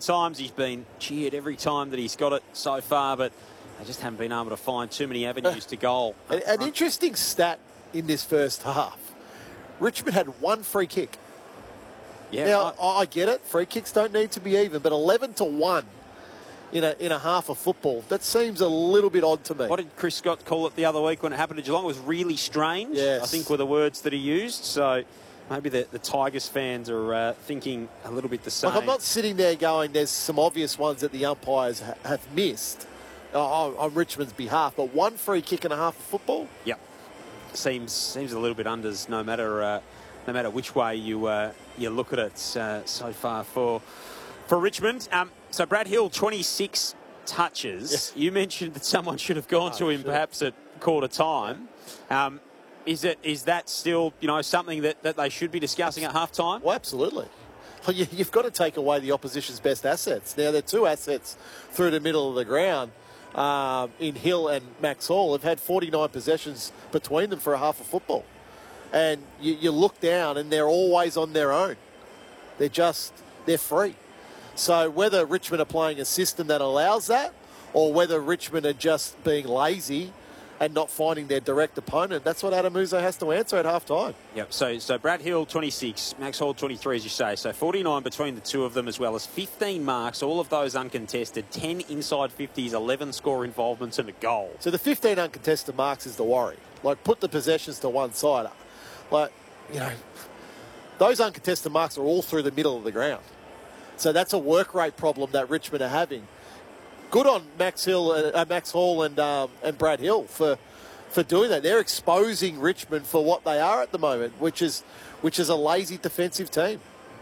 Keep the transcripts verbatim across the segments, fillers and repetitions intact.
times. He's been cheered every time that he's got it so far, but they just haven't been able to find too many avenues to goal. An, an interesting stat in this first half. Richmond had one free kick. Yeah, now, I, I get it. Free kicks don't need to be even, but eleven to one in a, in a half of football, that seems a little bit odd to me. What did Chris Scott call it the other week when it happened to Geelong? It was really strange, yes. I think were the words that he used. So maybe the, the Tigers fans are uh, thinking a little bit the same. Like, I'm not sitting there going, there's some obvious ones that the umpires ha- have missed uh, on Richmond's behalf, but one free kick and a half of football? Yep. Seems seems a little bit unders no matter uh, no matter which way you uh, you look at it uh, so far for for Richmond. Um, so Brad Hill, twenty-six touches. Yes. You mentioned that someone should have gone Oh, to him sure. perhaps at quarter time. Um, is it is that still, you know, something that, that they should be discussing at half time? Well, absolutely. Well, you, you've got to take away the opposition's best assets. Now, they're two assets through the middle of the ground. Um, in Hill and Max Hall have had forty-nine possessions between them for a half of football. And you, you look down and they're always on their own. They're just, they're free. So whether Richmond are playing a system that allows that, or whether Richmond are just being lazy and not finding their direct opponent, that's what Adam Uzo has to answer at half time. Yep. So so Brad Hill, twenty-six, Max Hall, twenty-three, as you say. So forty-nine between the two of them, as well as fifteen marks, all of those uncontested, ten inside fifties, eleven score involvements and a goal. So the fifteen uncontested marks is the worry. Like, put the possessions to one side. Like, you know, those uncontested marks are all through the middle of the ground. So that's a work rate problem that Richmond are having. Good on Max Hill, uh, Max Hall and um, and Brad Hill for for doing that. They're exposing Richmond for what they are at the moment, which is which is a lazy defensive team.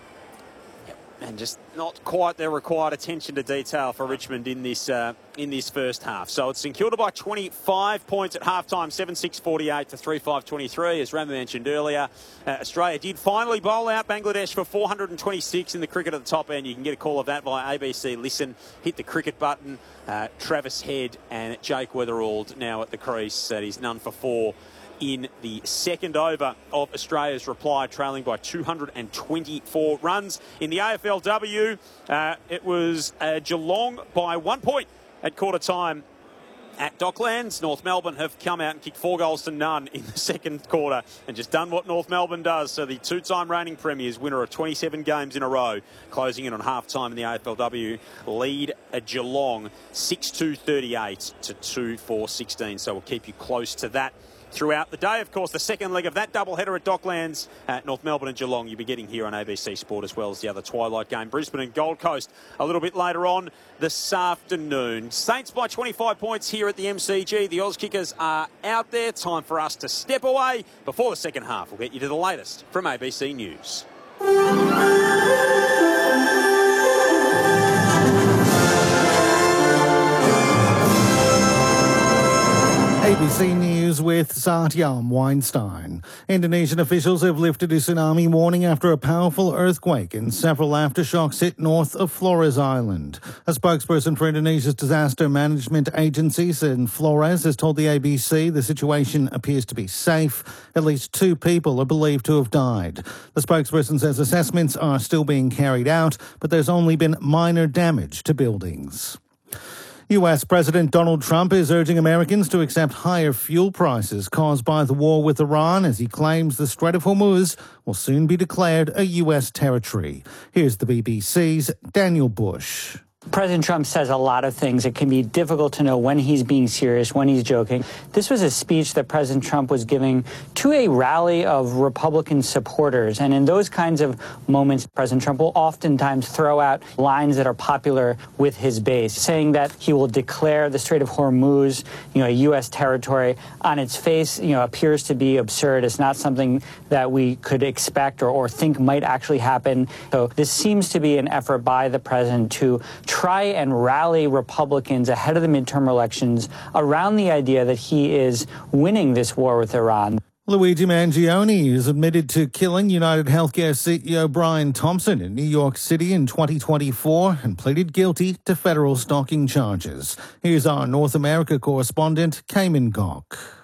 Yep. And just not quite the required attention to detail for Richmond in this uh, in this first half. So it's St Kilda by twenty-five points at halftime, seven six forty-eight to three five twenty-three. As Rama mentioned earlier, uh, Australia did finally bowl out Bangladesh for four hundred twenty-six in the cricket at the top end. You can get a call of that via A B C Listen. Hit the cricket button. Uh, Travis Head and Jake Weatherald now at the crease. That is none for four in the second over of Australia's reply, trailing by two hundred twenty-four runs. In the A F L W, uh, it was uh, Geelong by one point at quarter time at Docklands. North Melbourne have come out and kicked four goals to none in the second quarter and just done what North Melbourne does. So the two-time reigning premiers, winner of twenty-seven games in a row, closing in on half-time in the A F L W, lead a Geelong six two thirty-eight to two four sixteen. So we'll keep you close to that throughout the day. Of course, the second leg of that doubleheader at Docklands at North Melbourne and Geelong, you'll be getting here on A B C Sport, as well as the other twilight game, Brisbane and Gold Coast, a little bit later on this afternoon. Saints by twenty-five points here at the M C G. The Auskickers are out there. Time for us to step away before the second half. We'll get you to the latest from A B C News. A B C News with Satyam Weinstein. Indonesian officials have lifted a tsunami warning after a powerful earthquake and several aftershocks hit north of Flores Island. A spokesperson for Indonesia's disaster management agency in Flores has told the A B C the situation appears to be safe. At least two people are believed to have died. The spokesperson says assessments are still being carried out, but there's only been minor damage to buildings. U S President Donald Trump is urging Americans to accept higher fuel prices caused by the war with Iran as he claims the Strait of Hormuz will soon be declared a U S territory. Here's the B B C's Daniel Bush. President Trump says a lot of things. It can be difficult to know when he's being serious, when he's joking. This was a speech that President Trump was giving to a rally of Republican supporters. And in those kinds of moments, President Trump will oftentimes throw out lines that are popular with his base, saying that he will declare the Strait of Hormuz, you know, a U S territory. On its face, you know, appears to be absurd. It's not something that we could expect or, or think might actually happen. So this seems to be an effort by the president to try and rally Republicans ahead of the midterm elections around the idea that he is winning this war with Iran. Luigi Mangione is admitted to killing United Healthcare C E O Brian Thompson in New York City in twenty twenty-four and pleaded guilty to federal stalking charges. Here's our North America correspondent, Cayman Gok.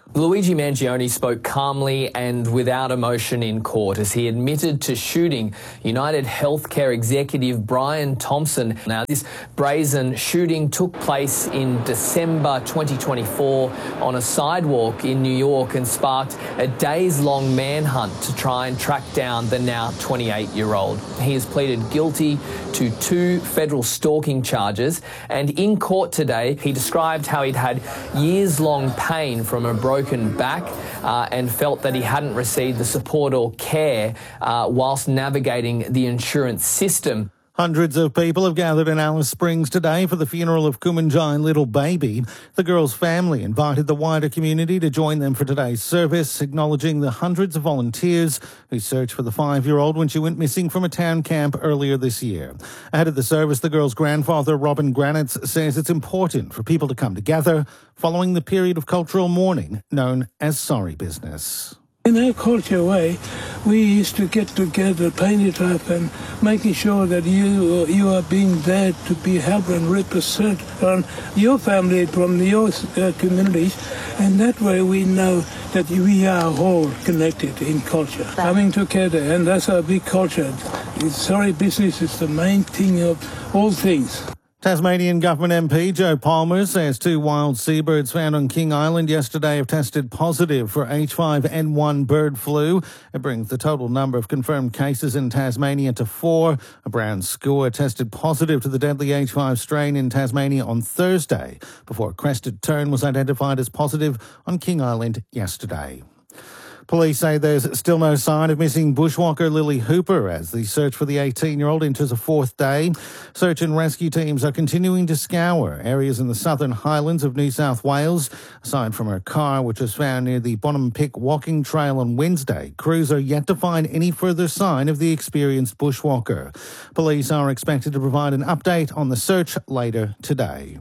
Luigi Mangione spoke calmly and without emotion in court as he admitted to shooting United Healthcare executive Brian Thompson. Now, this brazen shooting took place in December twenty twenty-four on a sidewalk in New York and sparked a days-long manhunt to try and track down the now twenty-eight-year-old. He has pleaded guilty to two federal stalking charges, and in court today, he described how he'd had years-long pain from a broken back uh, and felt that he hadn't received the support or care uh, whilst navigating the insurance system. Hundreds of people have gathered in Alice Springs today for the funeral of Kumanjai's little baby. The girl's family invited the wider community to join them for today's service, acknowledging the hundreds of volunteers who searched for the five-year-old when she went missing from a town camp earlier this year. Ahead of the service, the girl's grandfather, Robin Granitz, says it's important for people to come together following the period of cultural mourning known as sorry business. In our culture way, we used to get together, paint it up, and making sure that you you are being there to be helped and represent on your family from your uh, communities, and that way we know that we are all connected in culture, coming together, and that's our big culture. It's sorry business is the main thing of all things. Tasmanian Government M P Joe Palmer says two wild seabirds found on King Island yesterday have tested positive for H five N one bird flu. It brings the total number of confirmed cases in Tasmania to four. A brown skua tested positive to the deadly H five strain in Tasmania on Thursday, before a crested tern was identified as positive on King Island yesterday. Police say there's still no sign of missing bushwalker Lily Hooper as the search for the eighteen-year-old enters a fourth day. Search and rescue teams are continuing to scour areas in the southern highlands of New South Wales. Aside from her car, which was found near the Bonham-Pick walking trail on Wednesday, crews are yet to find any further sign of the experienced bushwalker. Police are expected to provide an update on the search later today.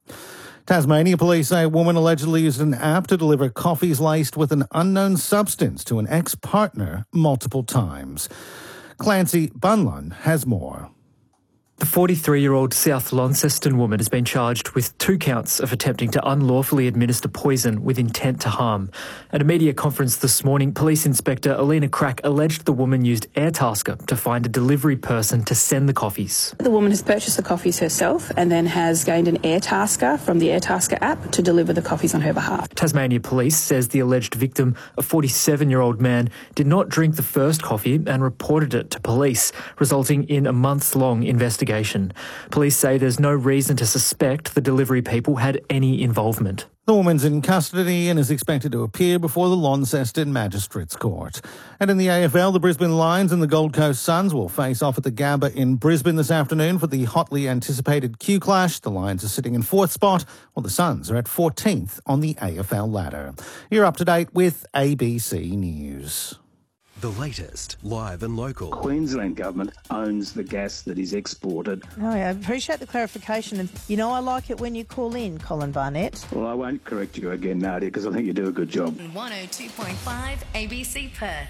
Tasmania police say a woman allegedly used an app to deliver coffees laced with an unknown substance to an ex-partner multiple times. Clancy Bunlun has more. The forty-three-year-old South Launceston woman has been charged with two counts of attempting to unlawfully administer poison with intent to harm. At a media conference this morning, Police Inspector Alina Crack alleged the woman used Airtasker to find a delivery person to send the coffees. The woman has purchased the coffees herself and then has gained an Airtasker from the Airtasker app to deliver the coffees on her behalf. Tasmania Police says the alleged victim, a forty-seven-year-old man, did not drink the first coffee and reported it to police, resulting in a months-long investigation. Police say there's no reason to suspect the delivery people had any involvement. The woman's in custody and is expected to appear before the Launceston Magistrates Court. And in the A F L, the Brisbane Lions and the Gold Coast Suns will face off at the Gabba in Brisbane this afternoon for the hotly anticipated Q Clash. The Lions are sitting in fourth spot, while the Suns are at fourteenth on the A F L ladder. You're up to date with A B C News. The latest, live and local. Queensland Government owns the gas that is exported. Oh, I appreciate the clarification. And, you know, I like it when you call in, Colin Barnett. Well, I won't correct you again, Nadia, because I think you do a good job. one oh two point five A B C Perth.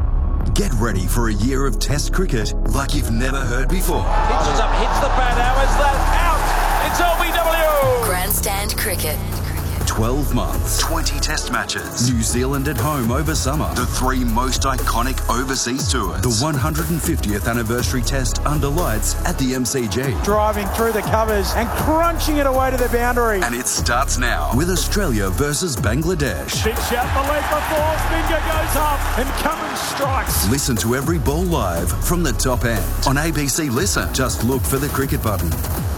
Get ready for a year of Test cricket like you've never heard before. Pitches up, hits the bat. How is that? Out! It's L B W! Grandstand cricket. twelve months, twenty test matches, New Zealand at home over summer, the three most iconic overseas tours, the one hundred fiftieth anniversary test under lights at the M C G. Driving through the covers and crunching it away to the boundary. And it starts now with Australia versus Bangladesh. Big shot, the leg before, finger goes up and Cummins strikes. Listen to every ball live from the top end. On A B C Listen, just look for the cricket button.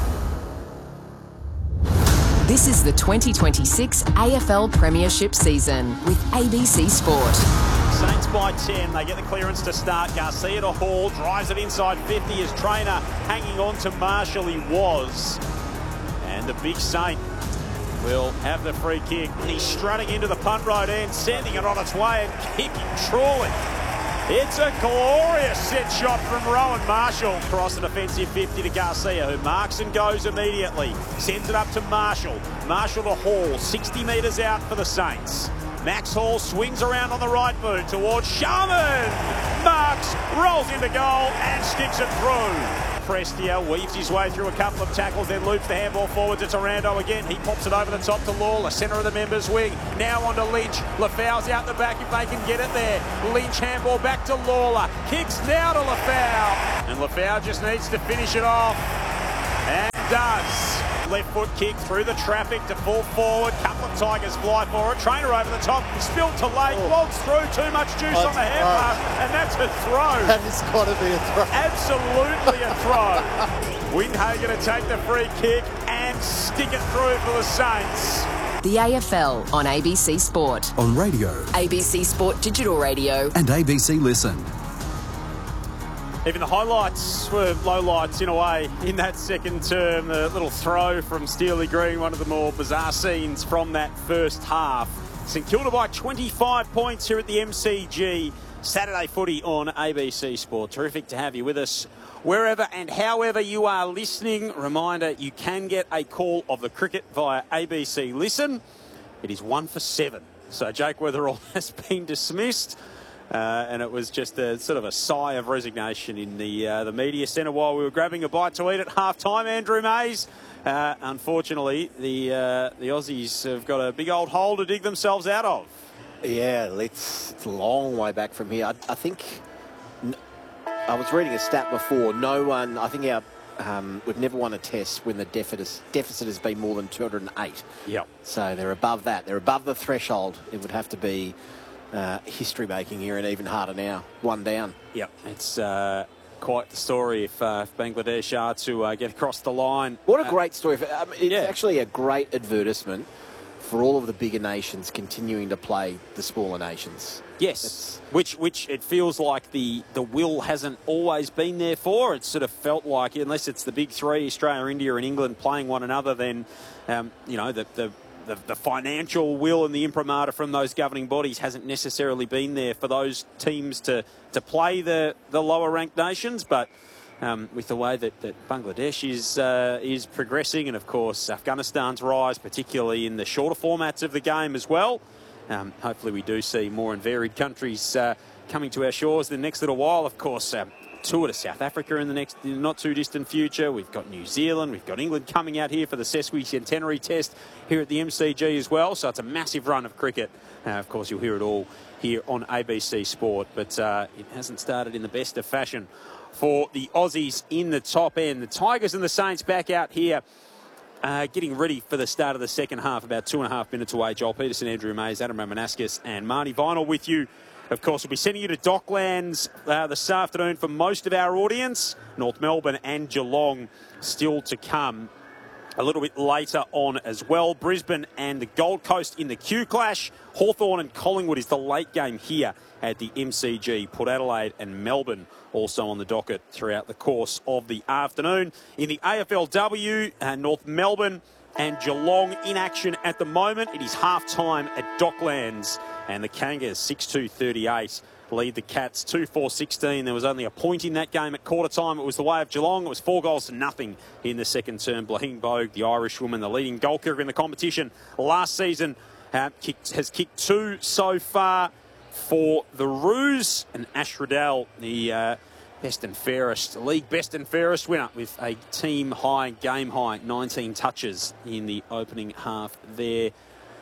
This is the twenty twenty-six A F L Premiership season with A B C Sport. Saints by ten. They get the clearance to start. Garcia to Hall. Drives it inside fifty. His trainer hanging on to Marshall. He was. And the big Saint will have the free kick. He's strutting into the punt road end, sending it on its way and kicking truly. It's a glorious set shot from Rowan Marshall. Across the defensive fifty to Garcia, who marks and goes immediately. Sends it up to Marshall. Marshall to Hall, sixty metres out for the Saints. Max Hall swings around on the right boot towards Sharman. Marks, rolls into goal and sticks it through. Prestia weaves his way through a couple of tackles, then loops the handball forward to Taranto again. He pops it over the top to Lawler, centre of the members' wing. Now on to Lynch. Lafau's out the back if they can get it there. Lynch handball back to Lawler. Kicks now to Lafau. And Lafau just needs to finish it off. And does. Left foot kick through the traffic to fall forward. Couple of Tigers fly for it. Trainer over the top. Spilled to late. Oh. Waltz through. Too much juice Oh, on the handbar. oh. And that's a throw. That has got to be a throw. Absolutely a throw. Windhagen to take the free kick and stick it through for the Saints. The A F L on A B C Sport. On radio. A B C Sport Digital Radio. And A B C Listen. Even the highlights were lowlights in a way in that second term. The little throw from Steely Green, one of the more bizarre scenes from that first half. St Kilda by twenty-five points here at the M C G. Saturday footy on A B C Sport. Terrific to have you with us wherever and however you are listening. Reminder, you can get a call of the cricket via A B C Listen. It is one for seven. So Jake Weatherall has been dismissed. Uh, and it was just a sort of a sigh of resignation in the uh, the media centre while we were grabbing a bite to eat at half time. Andrew Mays, uh, unfortunately, the uh, the Aussies have got a big old hole to dig themselves out of. Yeah, it's, it's a long way back from here. I, I think I was reading a stat before. No one, I think our um, we've never won a test when the deficit deficit has been more than two hundred eight. Yep. So they're above that. They're above the threshold. It would have to be. Uh, history making here and even harder now. One down. Yep, it's uh, quite the story if, uh, if Bangladesh are to uh, get across the line. What a great story. For, um, it's yeah. actually a great advertisement for all of the bigger nations continuing to play the smaller nations. Yes, it's, which which it feels like the, the will hasn't always been there for. It's sort of felt like, unless it's the big three, Australia, India and England playing one another, then, um, you know, the... the The, the financial will and the imprimatur from those governing bodies hasn't necessarily been there for those teams to, to play the, the lower ranked nations. But um, with the way that, that Bangladesh is uh, is progressing, and of course Afghanistan's rise, particularly in the shorter formats of the game as well, um, hopefully we do see more and varied countries uh, coming to our shores in the next little while. Of course, um, tour to South Africa in the next in the not too distant future. We've got New Zealand, we've got England coming out here for the sesquicentenary test here at the M C G as well. So it's a massive run of cricket. Uh, of course, you'll hear it all here on A B C Sport, but uh, it hasn't started in the best of fashion for the Aussies in the top end. The Tigers and the Saints back out here. Uh, getting ready for the start of the second half, about two and a half minutes away. Joel Peterson, Andrew Mays, Adam Ramanauskas and Marnie Vinyl with you. Of course, we'll be sending you to Docklands uh, this afternoon for most of our audience. North Melbourne and Geelong still to come a little bit later on as well. Brisbane and the Gold Coast in the Q Clash. Hawthorn and Collingwood is the late game here at the M C G. Port Adelaide and Melbourne also on the docket throughout the course of the afternoon. In the A F L W, uh, North Melbourne and Geelong in action at the moment. It is half-time at Docklands. And the Kangas, six two thirty-eight, lead the Cats two four sixteen. There was only a point in that game at quarter time. It was the way of Geelong. It was four goals to nothing in the second term. Blaine Bogue, the Irish woman, the leading goal kicker in the competition last season, uh, kicked, has kicked two so far for the Roos. And Ash Riddell, the uh, best and fairest, league best and fairest winner with a team high, game high, nineteen touches in the opening half there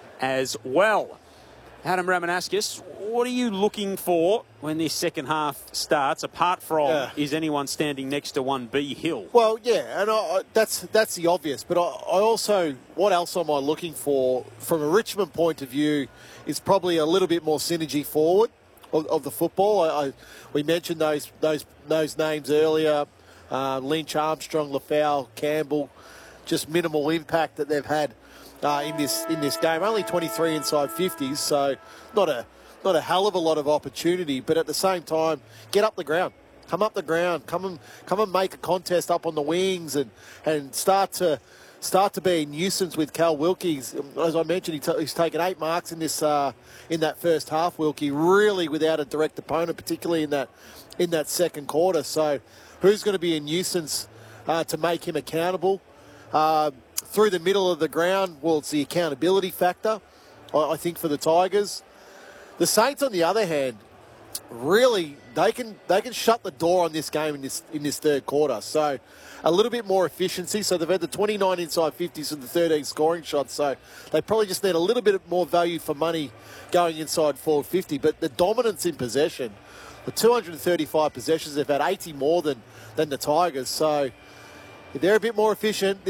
as well. Adam Ramanauskas, what are you looking for when this second half starts, apart from yeah. is anyone standing next to one B Hill? Well, yeah, and I, that's that's the obvious. But I, I also, what else am I looking for from a Richmond point of view is probably a little bit more synergy forward of, of the football. I, I, we mentioned those those those names earlier, uh, Lynch, Armstrong, Lafau, Campbell, just minimal impact that they've had Uh, in this in this game. Only twenty-three inside fifties, so not a not a hell of a lot of opportunity. But at the same time, get up the ground, come up the ground, come and come and make a contest up on the wings, and and start to start to be a nuisance with Cal Wilkie's. As I mentioned, he t- he's taken eight marks in this uh, in that first half. Wilkie really without a direct opponent, particularly in that in that second quarter. So who's going to be a nuisance uh, to make him accountable? Uh, Through the middle of the ground, well, it's the accountability factor, I, I think, for the Tigers. The Saints, on the other hand, really, they can they can shut the door on this game in this in this third quarter. So a little bit more efficiency. So they've had the twenty-nine inside fifties and the thirteen scoring shots. So they probably just need a little bit more value for money going inside forward fifty. But the dominance in possession, the two hundred thirty-five possessions, they've had eighty more than, than the Tigers. So if they're a bit more efficient,